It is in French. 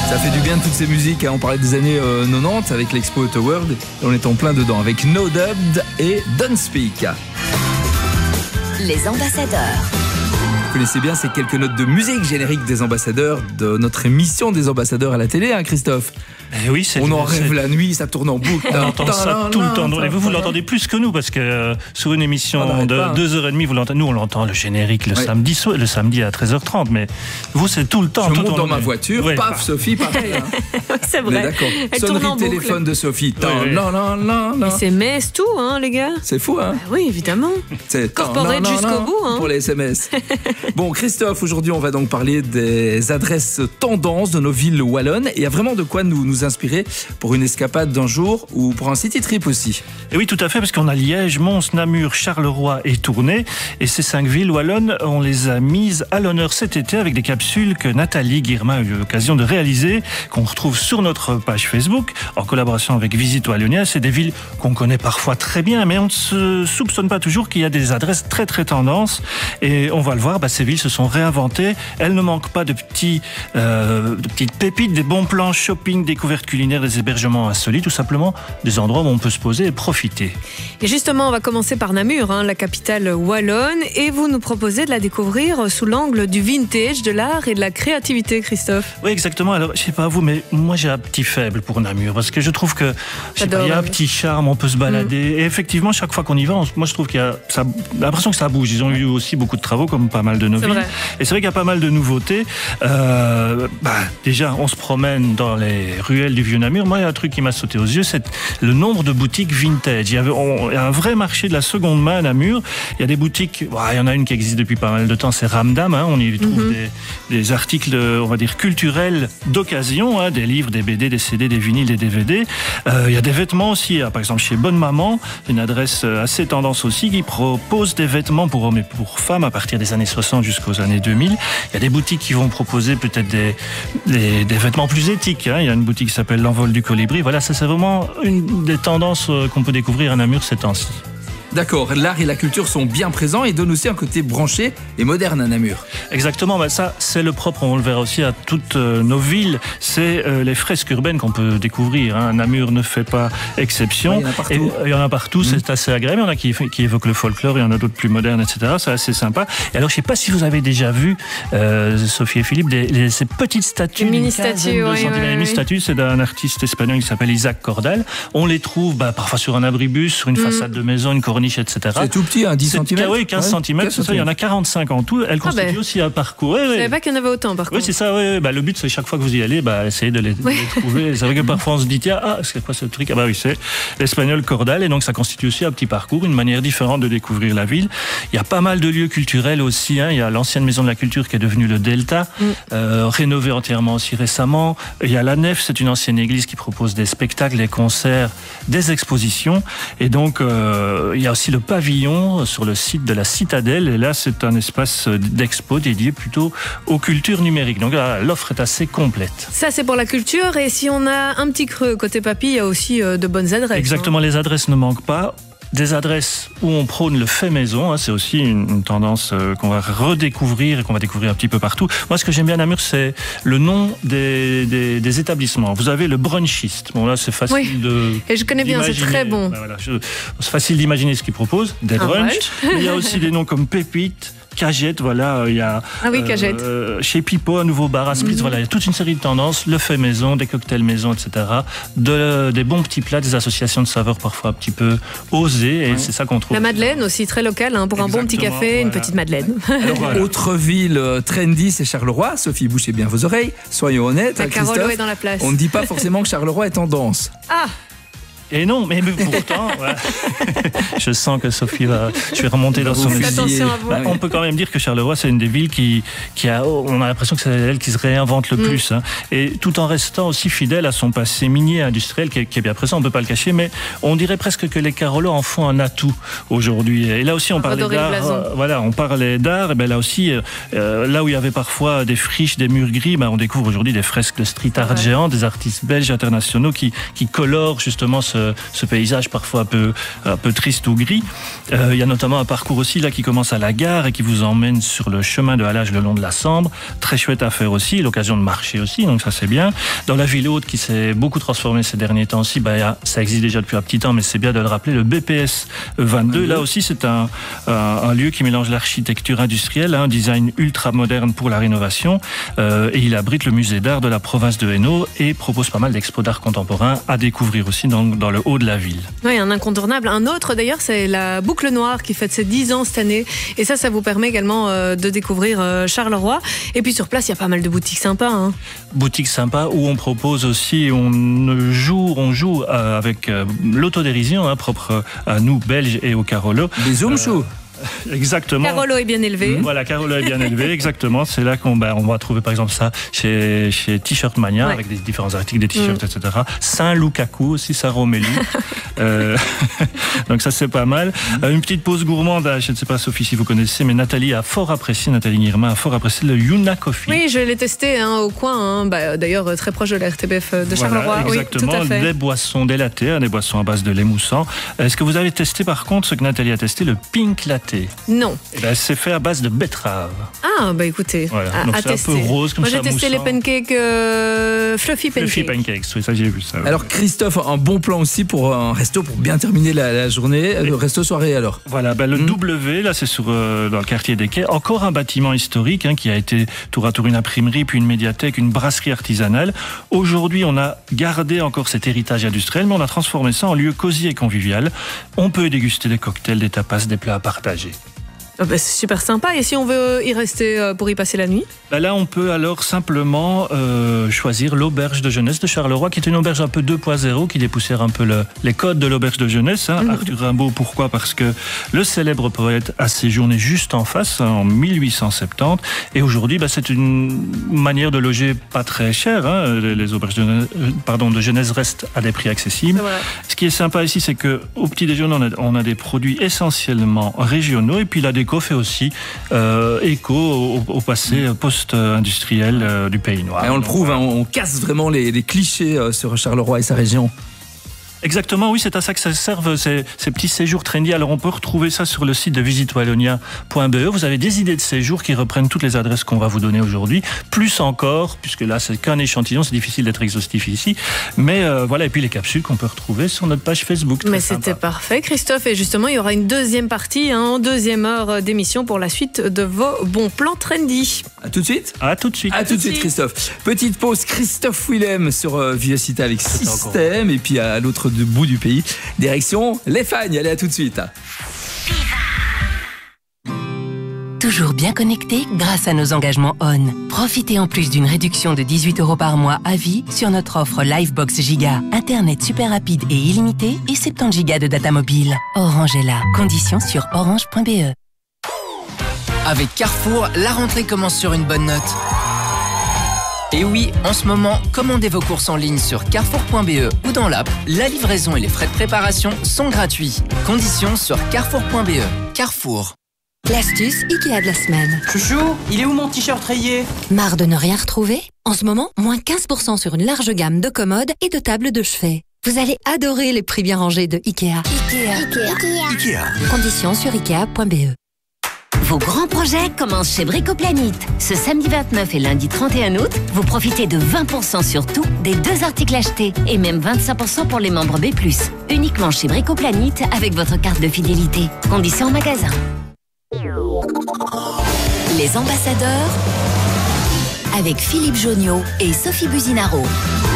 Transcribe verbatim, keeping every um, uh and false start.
Ça fait du bien de toutes ces musiques, hein. On parlait des années euh, quatre-vingt-dix avec l'Expo Auto World, et on est en plein dedans avec No Dubbed et Don't Speak. Les ambassadeurs. Vous connaissez bien ces quelques notes de musique générique des ambassadeurs, de notre émission des ambassadeurs à la télé, hein, Christophe? Eh oui, c'est on en c'est... rêve la nuit, ça tourne en boucle. On entend ça tout le temps. Et vous, vous l'entendez plus que nous, parce que euh, sur une émission de pas, hein. deux heures trente, vous l'entendez. Nous, on l'entend le générique le, ouais. samedi, le samedi à treize heures trente. Mais vous, c'est tout le temps. Je tout monte dans est... ma voiture, ouais. paf, Sophie, pareil. Hein. C'est vrai. D'accord. Sonnerie de téléphone de Sophie. Oui, oui. Non, non, non, non. S M S, tout, hein, les gars. C'est fou, hein. Bah oui, évidemment. C'est corporate jusqu'au bout, hein. Pour les S M S. Bon, Christophe, aujourd'hui, on va donc parler des adresses tendances de nos villes wallonnes. Et il y a vraiment de quoi nous, nous inspirer pour une escapade d'un jour ou pour un city trip aussi. Et oui, tout à fait, parce qu'on a Liège, Mons, Namur, Charleroi et Tournai. Et ces cinq villes wallonnes, on les a mises à l'honneur cet été avec des capsules que Nathalie Guirmin a eu l'occasion de réaliser, qu'on retrouve sur notre page Facebook, en collaboration avec Visite Wallonnière. C'est des villes qu'on connaît parfois très bien, mais on ne se soupçonne pas toujours qu'il y a des adresses très très tendances. Et on va le voir, bah, ces villes se sont réinventées. Elles ne manquent pas de, petits, euh, de petites pépites, des bons plans shopping, découvertes culinaires, des hébergements insolites, tout simplement des endroits où on peut se poser et profiter. Et justement, on va commencer par Namur, hein, la capitale wallonne, et vous nous proposez de la découvrir sous l'angle du vintage, de l'art et de la créativité, Christophe. Oui, exactement. Alors, je sais pas vous, mais moi j'ai un petit faible pour Namur, parce que je trouve que je sais pas, il y a un petit charme, on peut se balader, mmh. et effectivement, chaque fois qu'on y va, on, moi je trouve qu'il y a ça, l'impression que ça bouge. Ils ont eu aussi beaucoup de travaux, comme pas mal de nos c'est villes, vrai. Et c'est vrai qu'il y a pas mal de nouveautés. Euh, bah, déjà, on se promène dans les ruelles du vieux Namur. Moi, il y a un truc qui m'a sauté aux yeux, c'est le nombre de boutiques vintage. Il y, avait, on, il y a un vrai marché de la seconde main à Namur. Il y a des boutiques, ouais, il y en a une qui existe depuis pas mal de temps, c'est Ramdam. Hein, on y trouve mm-hmm. des, des articles, on va dire, culturels d'occasion, hein, des livres, des B D, des C D, des vinyles, des D V D. Euh, il y a des vêtements aussi, hein, par exemple chez Bonne Maman, une adresse assez tendance aussi, qui propose des vêtements pour hommes et pour femmes à partir des années soixante jusqu'aux années deux mille. Il y a des boutiques qui vont proposer peut-être des, des, des vêtements plus éthiques. Hein. Il y a une boutique qui s'appelle L'Envol du Colibri. Voilà, ça c'est vraiment une des tendances qu'on peut découvrir à Namur ces temps-ci. D'accord, l'art et la culture sont bien présents et donnent aussi un côté branché et moderne à Namur. Exactement, bah ça c'est le propre, on le verra aussi à toutes nos villes, c'est euh, les fresques urbaines qu'on peut découvrir. Hein. Namur ne fait pas exception. Ouais, il y en a partout. Et, il y en a partout, mmh. c'est assez agréable. Il y en a qui, qui évoquent le folklore, il y en a d'autres plus modernes, et cetera. C'est assez sympa. Et alors je ne sais pas si vous avez déjà vu, euh, Sophie et Philippe, des, les, ces petites statues. Des mini-statues, oui. Les mini-statues, c'est d'un artiste espagnol qui s'appelle Isaac Cordal. On les trouve bah, parfois sur un abribus, sur une mmh. façade de maison, une corniche, et cetera. C'est tout petit, hein, dix centimètres. Oui, quinze centimètres, c'est ça, il y en a quarante-cinq en tout. Elle constitue ah ben. aussi un parcours. Oui, je ne oui. savais pas qu'il y en avait autant, par contre. Oui, c'est ça, oui. Bah, le but, c'est chaque fois que vous y allez, bah, essayer de les, oui. de les trouver. C'est vrai que parfois, on se dit, tiens, ah, c'est quoi ce truc? Ah, bah oui, c'est l'espagnol Cordal. Et donc, ça constitue aussi un petit parcours, une manière différente de découvrir la ville. Il y a pas mal de lieux culturels aussi. Hein. Il y a l'ancienne maison de la culture qui est devenue le Delta, mm. euh, rénovée entièrement aussi récemment. Il y a la Nef, c'est une ancienne église qui propose des spectacles, des concerts, des expositions. Et donc, euh, il y a aussi le pavillon sur le site de la Citadelle, et là c'est un espace d'expo dédié plutôt aux cultures numériques. Donc là, l'offre est assez complète. Ça c'est pour la culture, et si on a un petit creux côté papy, il y a aussi de bonnes adresses. Exactement, hein. Les adresses ne manquent pas. Des adresses où on prône le fait maison, hein, c'est aussi une, une tendance euh, qu'on va redécouvrir et qu'on va découvrir un petit peu partout. Moi, ce que j'aime bien à Namur, c'est le nom des, des, des établissements. Vous avez le brunchiste. Bon, là, c'est facile oui. de. Et je connais bien, c'est très bon. Ben voilà, je, c'est facile d'imaginer ce qu'ils proposent, des brunchs. Il y a aussi des noms comme Pépite, Cagette, voilà, il y a ah oui, Cagette. Euh, chez Pipo, un nouveau bar à Spritz, mmh. voilà, il y a toute une série de tendances, le fait maison, des cocktails maison, et cetera. De, des bons petits plats, des associations de saveurs parfois un petit peu osées, et ouais. c'est ça qu'on trouve. La Madeleine aussi, très locale, hein, pour Exactement, un bon petit café, voilà. une petite Madeleine. Alors, voilà. Autre ville trendy, c'est Charleroi. Sophie, bouchez bien vos oreilles, soyons honnêtes. La Carolo est dans la place. On ne dit pas forcément que Charleroi est tendance. Ah! Et non, mais pourtant, ouais. Je sens que Sophie va. Je vais remonter dans son Attention à vous. Bah, on peut quand même dire que Charleroi, c'est une des villes qui, qui a. On a l'impression que c'est elle qui se réinvente le mm. plus, hein. Et tout en restant aussi fidèle à son passé minier industriel qui est, qui est bien présent. On peut pas le cacher, mais on dirait presque que les Carolos en font un atout aujourd'hui. Et là aussi, on, on parlait d'art. Euh, voilà, on parlait d'art. Et ben là aussi, euh, là où il y avait parfois des friches, des murs gris, ben on découvre aujourd'hui des fresques de street art ouais. géants, des artistes belges internationaux qui qui colorent justement ce ce, ce paysage parfois un peu, un peu triste ou gris. Euh, il y a notamment un parcours aussi là qui commence à la gare et qui vous emmène sur le chemin de halage le long de la Sambre. Très chouette à faire aussi, l'occasion de marcher aussi, donc ça c'est bien. Dans la ville haute qui s'est beaucoup transformée ces derniers temps aussi, bah, y a, ça existe déjà depuis un petit temps, mais c'est bien de le rappeler, le B P S vingt-deux. Là aussi c'est un, un, un lieu qui mélange l'architecture industrielle, un design ultra moderne pour la rénovation, euh, et il abrite le musée d'art de la province de Hainaut et propose pas mal d'expos d'art contemporain à découvrir aussi dans, dans le haut de la ville. Oui, un incontournable. Un autre d'ailleurs, c'est la Boucle Noire qui fête ses dix ans cette année. Et ça, ça vous permet également euh, de découvrir euh, Charleroi. Et puis sur place, il y a pas mal de boutiques sympas. Hein. Boutiques sympas où on propose aussi, on joue, on joue euh, avec euh, l'autodérision hein, propre à nous, Belges et au Carolo. Des zoom shows. Exactement. Carolo est bien élevé. Mmh. Voilà, Carolo est bien élevé, exactement. C'est là qu'on bah, on va trouver par exemple ça chez, chez T-shirt Mania, ouais. avec des différents articles, des t-shirts, mmh. et cetera. Saint-Lukaku aussi, Saint-Romélie. euh, donc ça c'est pas mal. Euh, une petite pause gourmande, je ne sais pas Sophie si vous connaissez, mais Nathalie a fort apprécié, Nathalie Nirma a fort apprécié le Yuna Coffee. Oui, je l'ai testé hein, au coin, hein. Bah, d'ailleurs très proche de la R T B F de Charleroi. Voilà, exactement, oui, tout à fait. Des boissons, des lattés, des boissons à base de lait moussant. Est-ce que vous avez testé par contre ce que Nathalie a testé, le Pink Latte? Non. Eh ben, c'est fait à base de betterave. Ah, bah écoutez, voilà. à, Donc à c'est tester. un peu rose comme Moi, ça. j'ai testé moussant. les pancakes euh, fluffy pancakes. Fluffy pancakes, oui, ça j'ai vu ça. Alors Christophe, un bon plan aussi pour un resto pour bien terminer la, la journée. Le resto soirée alors. Voilà, ben, le mmh. W, là c'est sur, euh, dans le quartier des Quais. Encore un bâtiment historique hein, qui a été tour à tour une imprimerie, puis une médiathèque, une brasserie artisanale. Aujourd'hui, on a gardé encore cet héritage industriel, mais on a transformé ça en lieu cosy et convivial. On peut déguster des cocktails, des tapas, des plats à partager. Oh bah c'est super sympa. Et si on veut y rester pour y passer la nuit? Bah là, on peut alors simplement euh, choisir l'auberge de jeunesse de Charleroi, qui est une auberge un peu deux point zéro, qui dépoussière un peu le, les codes de l'auberge de jeunesse. Hein. Mmh. Arthur Rimbaud, pourquoi? Parce que le célèbre poète a séjourné juste en face, hein, en mille huit cent soixante-dix. Et aujourd'hui, bah, c'est une manière de loger pas très cher. Hein. Les, les auberges de, pardon, de jeunesse restent à des prix accessibles. Ce qui est sympa ici, c'est qu'au petit déjeuner, on a, on a des produits essentiellement régionaux. Et puis la déco fait aussi euh, écho au, au passé post-industriel euh, du Pays Noir. Et on le prouve, hein, on casse vraiment les, les clichés euh, sur Charleroi et sa région. Exactement, oui, c'est à ça que ça servent ces, ces petits séjours trendy. Alors on peut retrouver ça sur le site de visite wallonia point b e. Vous avez des idées de séjours qui reprennent toutes les adresses qu'on va vous donner aujourd'hui, plus encore, puisque là c'est qu'un échantillon, c'est difficile d'être exhaustif ici. Mais euh, voilà, et puis les capsules qu'on peut retrouver sur notre page Facebook. Mais c'était parfait, Christophe. Et justement, il y aura une deuxième partie, hein, en deuxième heure d'émission pour la suite de vos bons plans trendy. À tout de suite. À tout de suite. À, à tout de suite, suite, Christophe. Petite pause, Christophe Willem sur euh, Vivacité avec Système, et puis à l'autre du bout du pays, direction les Fagnes. Allez, à tout de suite. Toujours bien connecté grâce à nos engagements O N. Profitez en plus d'une réduction de dix-huit euros par mois à vie sur notre offre Livebox Giga. Internet super rapide et illimité et soixante-dix gigas de data mobile. Orange est là. Conditions sur orange point b e. Avec Carrefour, la rentrée commence sur une bonne note. Et oui, en ce moment, commandez vos courses en ligne sur carrefour point b e ou dans l'app. La livraison et les frais de préparation sont gratuits. Conditions sur carrefour point b e. Carrefour. L'astuce Ikea de la semaine. Chouchou, il est où mon t-shirt rayé? Marre de ne rien retrouver? En ce moment, moins quinze pour cent sur une large gamme de commodes et de tables de chevet. Vous allez adorer les prix bien rangés de Ikea. Ikea. Ikea. Ikea. Conditions sur ikea point b e. Vos grands projets commencent chez Bricoplanite. Ce samedi vingt-neuf et lundi trente et un août, vous profitez de vingt pour cent sur tout des deux articles achetés et même vingt-cinq pour cent pour les membres B plus. Uniquement chez Bricoplanite avec votre carte de fidélité. Conditions en magasin. Les ambassadeurs avec Philippe Joniot et Sophie Buzinaro.